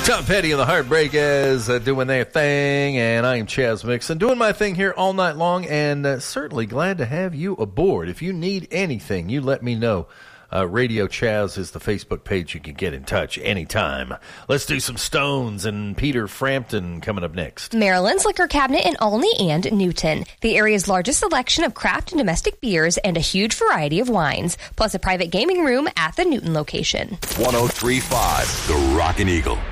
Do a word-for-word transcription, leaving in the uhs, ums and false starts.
Tom Petty and the Heartbreakers uh, doing their thing, and I am Chaz Mixon doing my thing here all night long, and uh, certainly glad to have you aboard. If you need anything, you let me know. Uh, Radio Chaz is the Facebook page. You can get in touch anytime. Let's do some Stones and Peter Frampton coming up next. Maryland's Liquor Cabinet in Olney and Newton. The area's largest selection of craft and domestic beers and a huge variety of wines, plus a private gaming room at the Newton location. one oh three point five The Rockin' Eagle.